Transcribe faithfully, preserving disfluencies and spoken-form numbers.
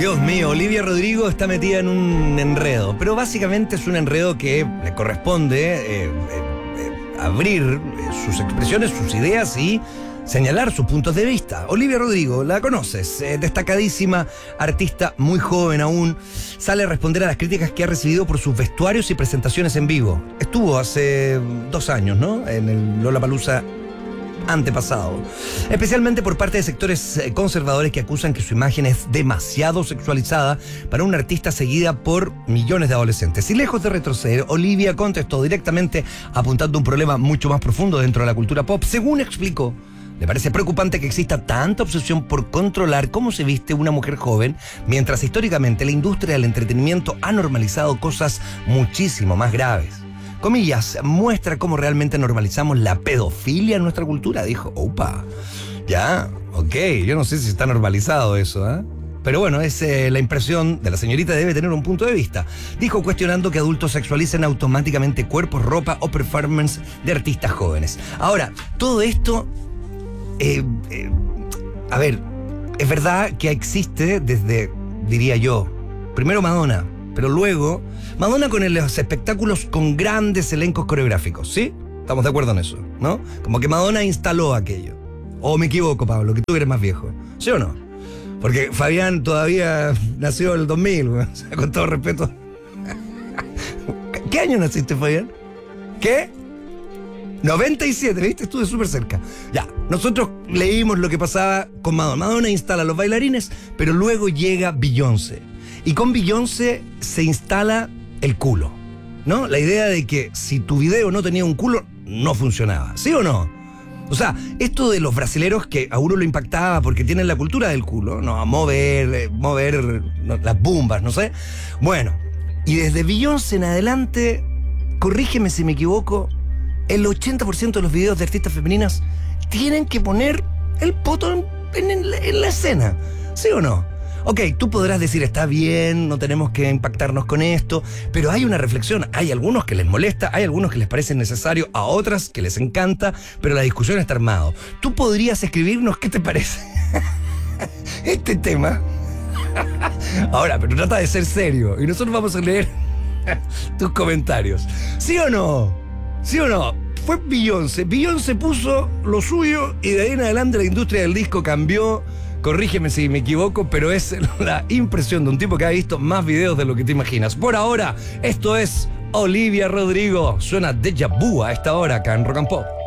Dios mío, Olivia Rodrigo está metida en un enredo, pero básicamente es un enredo que le corresponde eh, eh, eh, abrir eh, sus expresiones, sus ideas y señalar sus puntos de vista. Olivia Rodrigo, la conoces, eh, destacadísima artista, muy joven aún, sale a responder a las críticas que ha recibido por sus vestuarios y presentaciones en vivo. Estuvo hace dos años, ¿no?, en el Lollapalooza antepasado, especialmente por parte de sectores conservadores que acusan que su imagen es demasiado sexualizada para una artista seguida por millones de adolescentes. Y lejos de retroceder, Olivia contestó directamente apuntando a un problema mucho más profundo dentro de la cultura pop. Según explicó, le parece preocupante que exista tanta obsesión por controlar cómo se viste una mujer joven, mientras históricamente la industria del entretenimiento ha normalizado cosas muchísimo más graves. Comillas, muestra cómo realmente normalizamos la pedofilia en nuestra cultura, dijo. Opa, ya, ok, yo no sé si está normalizado eso, ¿eh? Pero bueno, es eh, la impresión de la señorita, debe tener un punto de vista. Dijo cuestionando que adultos sexualicen automáticamente cuerpos, ropa o performance de artistas jóvenes. Ahora, todo esto, eh, eh, a ver, es verdad que existe desde, diría yo, primero Madonna, pero luego Madonna con los espectáculos con grandes elencos coreográficos, ¿sí? Estamos de acuerdo en eso, ¿no? Como que Madonna instaló aquello. O me equivoco, Pablo, que tú eres más viejo, ¿sí o no? Porque Fabián todavía nació en el dos mil, o sea, con todo respeto. ¿Qué año naciste, Fabián? ¿Qué? noventa y siete, ¿viste? Estuve súper cerca. Ya, nosotros leímos lo que pasaba con Madonna. Madonna instala a los bailarines, pero luego llega Beyoncé. Y con Beyoncé se instala el culo, ¿no? La idea de que si tu video no tenía un culo, no funcionaba. ¿Sí o no? O sea, esto de los brasileros que a uno lo impactaba porque tienen la cultura del culo, ¿no? A mover, mover no, las bumbas, no sé. Bueno, y desde Beyoncé en adelante, corrígeme si me equivoco, el ochenta por ciento de los videos de artistas femeninas tienen que poner el poto en, en, en la escena. ¿Sí o no? Ok, tú podrás decir, está bien, no tenemos que impactarnos con esto, pero hay una reflexión. Hay algunos que les molesta, hay algunos que les parece necesario, a otras que les encanta, pero la discusión está armado. Tú podrías escribirnos qué te parece este tema. Ahora, pero trata de ser serio y nosotros vamos a leer tus comentarios. ¿Sí o no? ¿Sí o no? Fue Beyoncé. Beyoncé puso lo suyo y de ahí en adelante la industria del disco cambió. Corrígeme si me equivoco, pero es la impresión de un tipo que ha visto más videos de lo que te imaginas. Por ahora, esto es Olivia Rodrigo. Suena Deja Vu a esta hora acá en Rock and Pop.